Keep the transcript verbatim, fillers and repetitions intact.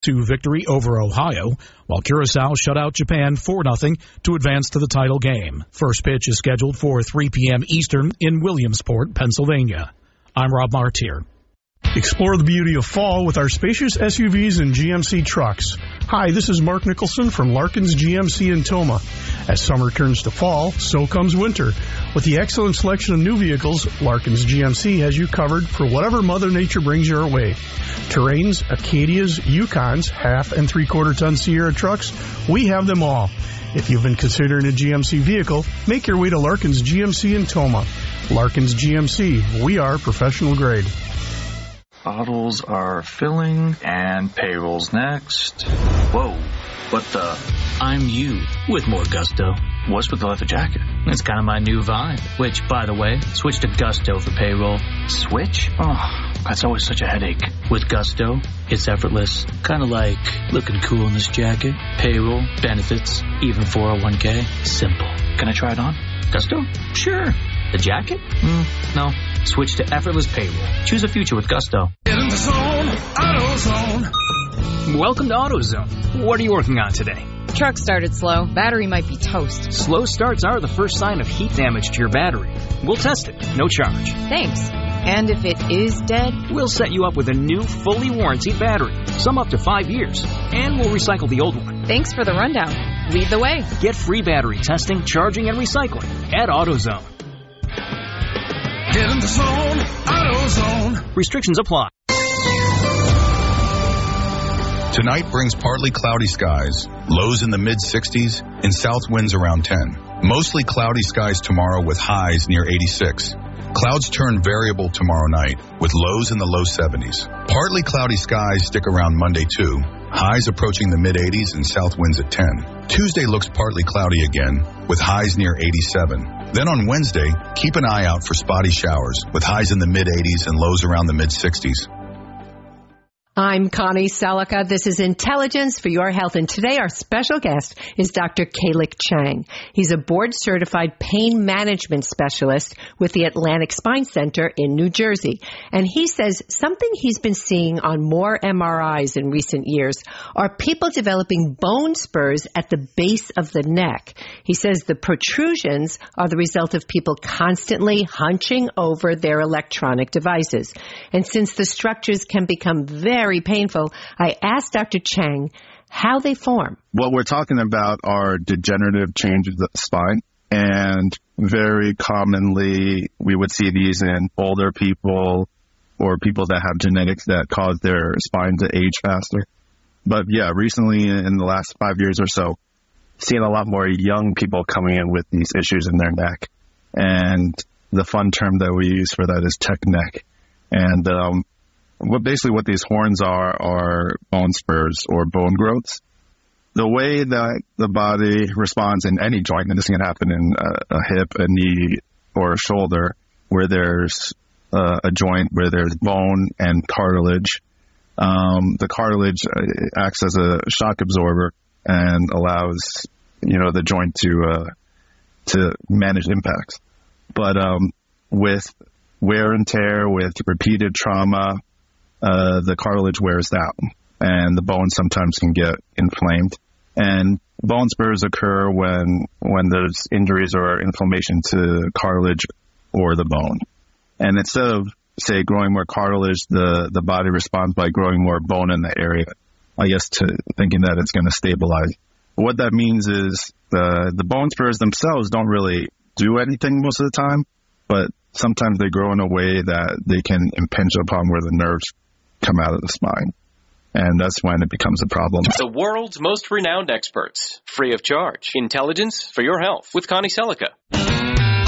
to victory over Ohio, while Curacao shut out Japan four nothing to advance to the title game. First pitch is scheduled for three p.m. Eastern in Williamsport, Pennsylvania. I'm Rob Martier. Explore the beauty of fall with our spacious S U Vs and G M C trucks. Hi, this is Mark Nicholson from Larkins G M C in Toma. As summer turns to fall, so comes winter. With the excellent selection of new vehicles, Larkins G M C has you covered for whatever Mother Nature brings your way. Terrains, Acadias, Yukons, half and three-quarter ton Sierra trucks, we have them all. If you've been considering a G M C vehicle, make your way to Larkins G M C in Toma. Larkins G M C, we are professional grade. Bottles are filling, and payroll's next. Whoa, what the? I'm you, with more gusto. What's with the leather jacket? It's kind of my new vibe, which, by the way, switch to Gusto for payroll. Switch? Oh, that's always such a headache. With Gusto, it's effortless. Kind of like looking cool in this jacket. Payroll, benefits, even four oh one k. Simple. Can I try it on? Gusto? Sure. The jacket? Mm, no. Switch to effortless payroll. Choose a future with Gusto. Get in the zone, AutoZone. Welcome to AutoZone. What are you working on today? Truck started slow. Battery might be toast. Slow starts are the first sign of heat damage to your battery. We'll test it. No charge. Thanks. And if it is dead? We'll set you up with a new, fully warranted battery. Some up to five years. And we'll recycle the old one. Thanks for the rundown. Lead the way. Get free battery testing, charging, and recycling at AutoZone. Get in the zone, AutoZone. Restrictions apply. Tonight brings partly cloudy skies, lows in the mid sixties, and south winds around ten. Mostly cloudy skies tomorrow with highs near eighty-six. Clouds turn variable tomorrow night with lows in the low seventies. Partly cloudy skies stick around Monday too. Highs approaching the mid eighties and south winds at ten. Tuesday looks partly cloudy again with highs near eighty-seven. Then on Wednesday, keep an eye out for spotty showers with highs in the mid eighties and lows around the mid sixties. I'm Connie Selica. This is Intelligence for Your Health. And today our special guest is Doctor Kalik Chang. He's a board-certified pain management specialist with the Atlantic Spine Center in New Jersey. And he says something he's been seeing on more M R Is in recent years are people developing bone spurs at the base of the neck. He says the protrusions are the result of people constantly hunching over their electronic devices. And since the structures can become very very painful, I asked Doctor Chang how they form. What we're talking about are degenerative changes of the spine, and very commonly we would see these in older people or people that have genetics that cause their spine to age faster. But yeah, recently in the last five years or so, seeing a lot more young people coming in with these issues in their neck. And the fun term that we use for that is tech neck. And um, what basically what these horns are are bone spurs or bone growths. The way that the body responds in any joint, and this can happen in a, a hip, a knee, or a shoulder, where there's uh, a joint where there's bone and cartilage. Um, the cartilage acts as a shock absorber and allows, you know, the joint to uh, to manage impacts. But um, with wear and tear, with repeated trauma, uh, the cartilage wears down, and the bone sometimes can get inflamed. And bone spurs occur when when there's injuries or inflammation to cartilage or the bone. And instead of, say, growing more cartilage, the, the body responds by growing more bone in the area, I guess, to thinking that it's going to stabilize. What that means is the, the bone spurs themselves don't really do anything most of the time, but sometimes they grow in a way that they can impinge upon where the nerves come out of the spine. And that's when it becomes a problem. The world's most renowned experts, free of charge. Intelligence for your health with Connie Selica.